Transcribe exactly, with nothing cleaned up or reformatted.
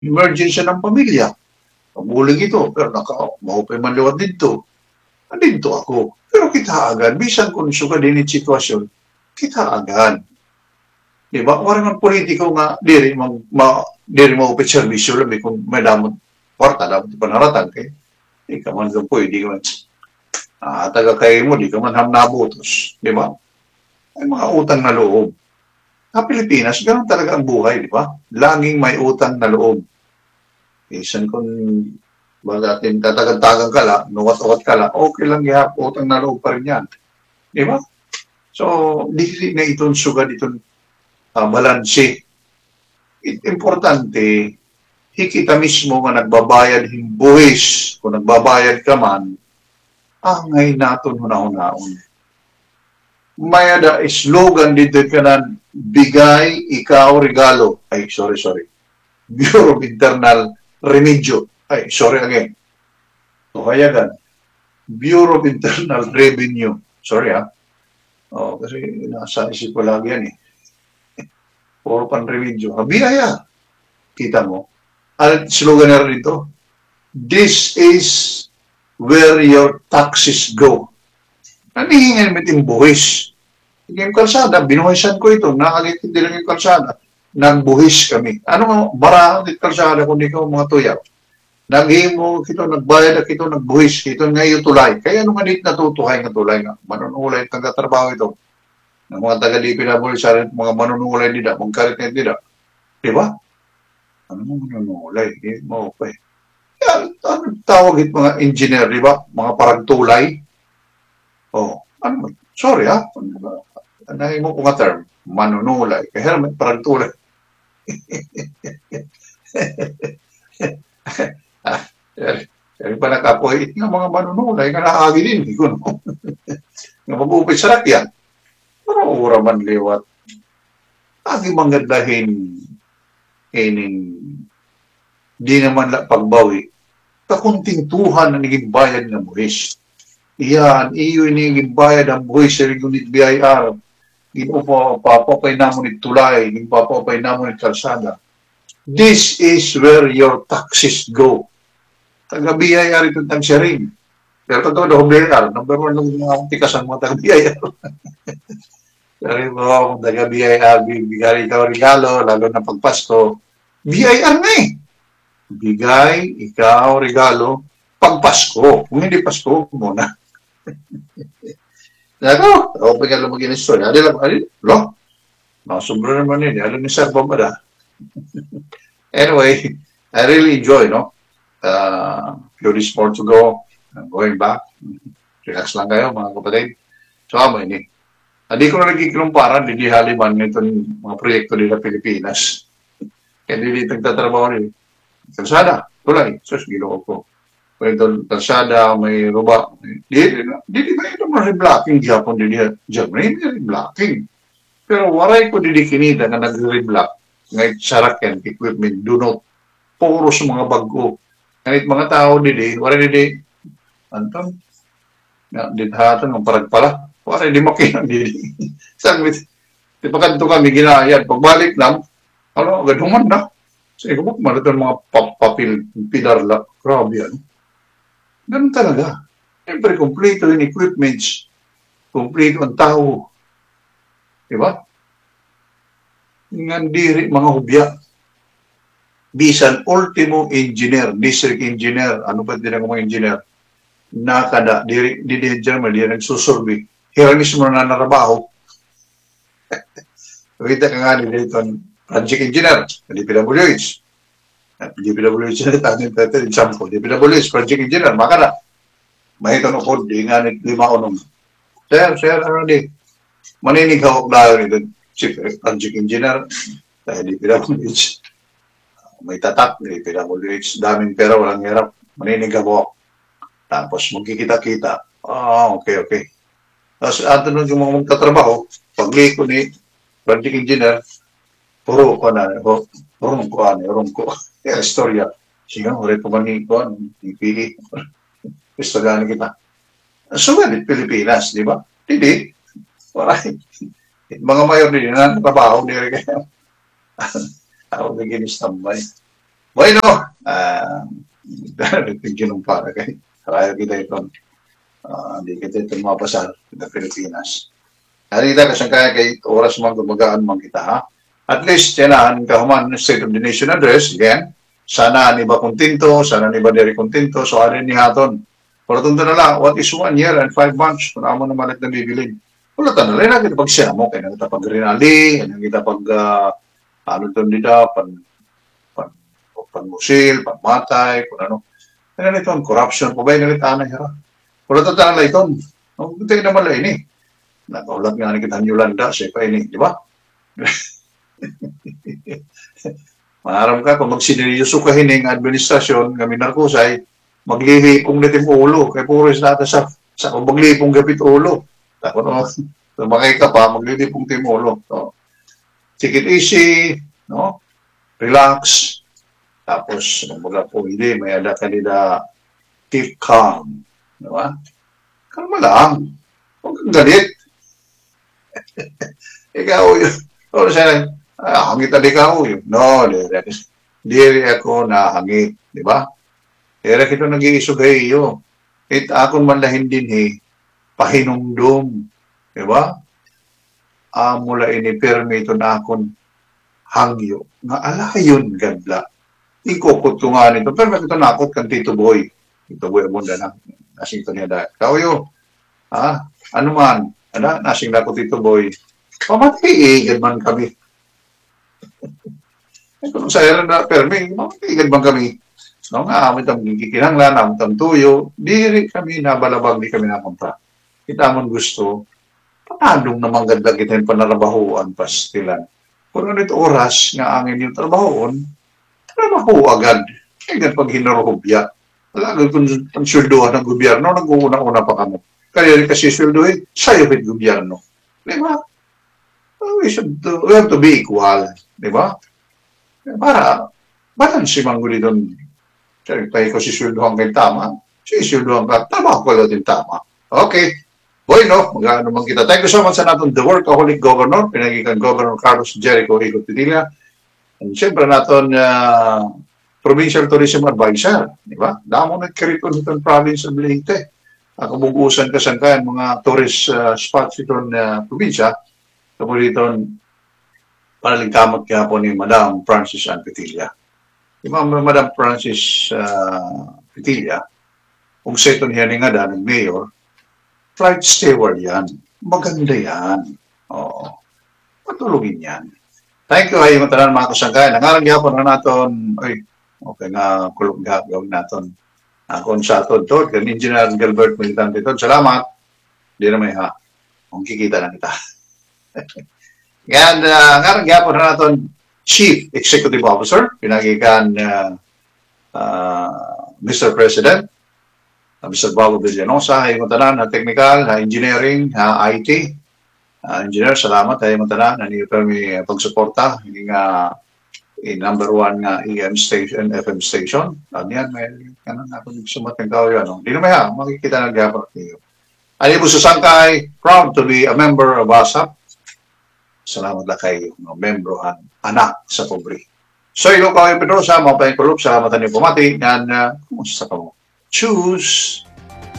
emergency ng pamilya. Pamuling ito, pero naka, maupay man liwat dito. Andito ako. Pero kita agad, bisan kung suga din yung sitwasyon, kita agad. Di ba? Kung man politiko nga, di rin mag, ma, di rin maupit servisyo lang, kung may damot, kwarta, damot panaratag, eh. Di ka man doon po, di ka man, ah, taga kayo mo, di ka man hamnabutos. Di ba? Ay mga utang na loob. Sa Pilipinas, ganun talaga ang buhay, di ba? Laging may utang na loob. Minsan kung baga atin tatagad-tagang ka lang, nuwat-uwat ka lang, okay lang ya, utang na loob pa rin yan. Di ba? So, di na itong sugat, itong uh, balanse. It, importante, hikita mismo nga nagbabayad himbuhis, kung nagbabayad ka man, angay naton hunahunaon. May ada slogan dito ka na, bigay, ikaw, regalo. Ay, sorry, sorry. Bureau of Internal Remedyo. Ay, sorry again. So, hayagan. Bureau of Internal Revenue. Sorry ha. Oh, kasi nasa isip ko lagi yan eh. Puro pan remedyo. Biyaya. Kita mo. At slogan na rin ito. This is where your taxes go. Nanihingin mo itong buwis. Yung kalsada, binuhisan ko ito. Nakakit din lang yung kalsada. Nagbuhis kami. Ano nga, barang yung kalsada kung ikaw mga tuyaw. Naghimo kito, nagbayad na kito, nagbuhis kito, ngayon tulay. Kaya ano nga dito natutuhay nga tulay nga. Manunulay, taga-trabaho ito. Ng mga taga-lipi na muli sa mga manunulay nila, magkarit na nila. Diba? Ano mo manunulay? Hindi mo okay. Kaya, ano tawag ito mga engineer, diba? Mga paragtulay. Oh, ano mo? Sorry ha. Anahin mo ko nga term. Manunulay. Kaya may paragtulay. ah, kaya pa nakapoy ng mga manunulay nga naagi din. Nga mag-upit sa rakyan. Pero ura man liwat. Agi mangandahin ining di naman la pagbawi. Kakunting tuhan na naging bayad ng buhis. Iyan, iyo naging bayad ang buhis sa unit B I R. Ginupapapay namon itulay, ginupapapay namon kalsada. This is where your taxes go. Taga-B I R itong tagsyaring. Pero totoo na B I R, number one ng mga tikasan mo taga-B I R. Pero mo, kung taga-B I R, bigay ikaw regalo, lalo na pagpasko, B I R na eh. Bigay, ikaw, regalo, pagpasko. Kung hindi Pasko, muna. Nako, okay ka lang mag-inis to. Adi lang, adi, lo, makasubro naman yun. Alam ni Sir Bombada. Anyway, I really enjoy, no? Uh, few days more to go. I'm going back. Relax lang kayo, mga kapatid. So, amo ini. Hindi ko na nagkikilumparan, hindi haliman nitong mga proyekto nila Pilipinas. Kaya hindi nagtatrabaho rin. Kalsada, tulay. Sus, gilo ko. May kalsada, may ruba. Di, di, di ba ito mga reblocking Japon, di di Germany, may reblocking. Pero waray ko di di kinita na nag-reblock. Ngayon, sarakyan, equipment, do not. Puro sa mga bago. Ngayon, mga tao di di, waray di di, anton, didhatan ng parag pala. Waray di makinang di di. Saan, di pa kanto kami ginayad. Pagbalik lang, ano, agad human na. Sige ko, maraton mga papil, pilar lang. Grabe yan. Ganun talaga. Siyempre, kompleto yung equipments. Kompleto ang tao. Diba? Nga diri, mga hubya. Bisan, ultimo engineer, district engineer, ano pa din ang mga engineer, nakada, diri, di di German, di nagsusurvey. Hira mismo na narabaho. Kita ka nga dito, project engineer, di P W H. D P W H na tanin tatin example. D P W H, project engineer, maka na. Mahitan ako, di nga lima unong. Sir, sir, ano di? Maninig hawak na yun. Si project engineer, dahil D P W H. May tatak, D P W H, daming pera, walang hirap. Maninig hawak. Tapos magkikita-kita. Ah, oh, okay, okay. Tapos ato nung yung mga magtatrabaho, pag-lay ko ni project engineer, puro ko na, puro ko ano, puro ko. Kaya istorya. Siya, ulit ko manging ko, I P E. Istorya kita. Sumalit Pilipinas, di ba? Hindi. Alright. Mga mayor din na trabaho, di rin kaya. Ako naging istambay. Bueno, ah, tingin para kay kaya kita ito, ah, hindi kita ito mapasal sa Pilipinas. Halita kasi kaya kay oras man gumagaan man kita ha. At least yan kahuman State of the Nation address again. Sana ni ba kontento, sana ni ba diri kontento, so alin ni haton. Pero tunto na lang, what is one year and five months kung amo na malit na bibilin. Wala ta na rin natin pag siya mo, kaya kita pag rinali, kaya kita pag uh, ano to nila, pan, pan, panmusil, panmatay, kung ano. Kaya nito, corruption, pabay na rin tanay ha. Wala ta na ito, ang tingin naman lang ini. Nakaulat nga ni kita Yolanda, siya pa ini, di ba? Maharam ka, kung magsiniryoso ka hining administrasyon, kami narkusay, maglihipong natin ulo, kay puris natin sa, sa kung maglihipong gapit ulo. Tapos, no, tumakay ka pa, maglihipong tim ulo. So, take it easy, no? Relax. Tapos, mga po, hindi, may ada kanila, keep calm. Di ba? Kalma lang. Huwag kang galit. Ikaw yun. O siya, ah, hangit na ikaw yun. No, diri ako na hangit. Di ba? Kaya kito nag-iisugay iyo. It akon man lahin din eh, pahinumdum. Di ba? Ah, mula ini permito na akon hangyo. Nga alayon gadla. Ikukot ko nga nito. Pero ito nakot kan Tito Boy. Tito Boy mo na lang. Nasing ito niya dahil. Kau yun. Ah, ano man. Ano, nasing na ko Tito Boy. Pamatiigad man kami. Kung sa era na permi, pamatiigad man kami. No nga, amit ang gigikinanglan, amit ang tuyo, di rin kami nabalabag, di kami napunta. Kita man gusto, panadong naman ganda kita yung panarabahoan pastilan. Kung ano ito oras nga angin yung trabahoon, trabaho agad. Kaya pag hinarohubya, talaga kung ang sweldohan ng gobyerno, nag-uuna-una pa kamo. Kaya rin kasi sweldohin, sa'yo rin gobyerno. Di ba? We, should, we have to be equal. Di ba? Para, balance si Mangguli doon. Siyempre, ko si sweldohan kayo tama. Si sweldohan ka, tama ko din tama. Okay. Bueno, mag-ano man kita. Thank you so much sa natin, the workaholic governor, pinagikan Governor Carlos Jericho Rico Tidilla. And siyempre natin, uh, Provincial Tourism Advisor. Di ba? Damo nagkarito nitong province of Leyte. Ako bugusan kasan kayan mga tourist uh, spots itong uh, probinsya. Tapos dito, panalingkamot kaya po ni Madam Francis Ann Petilla. Di ba, Madam Francis uh, Petilla, kung seto niya nga da, ng mayor, flight steward yan. Maganda yan. Oo. Patulogin yan. Thank you, ay matanan mga kasangkayan. Nangarang gihapon na natin, ay, okay nga, kulong gawin natin. Akon sa aton to, kan Engineer Gilbert Militan dito. Salamat. Hindi na may ha. Kung kikita na kita. Yan, uh, nangarang gihapon na natin, Chief Executive Officer, pinagikan uh, uh, Mister President, uh, Mister Bago Villanosa, ay matanan na technical, na engineering, na I T. Uh, engineer, salamat ay matanan na niyo kami pagsuporta. Hindi nga in number one nga E M station, F M station. Ano yan, may kanan ako sumating kao yan. Hindi na may ha, makikita na gapon niyo. Ani po sa Sangkay, proud to be a member of A S A P. Salamat na kayo, no, membro ang anak sa pobre. So, ilo kawin Pedro sa mga pahingkulop sa mata niyo pumati. Yan, uh, kumusta ka mo? Choose!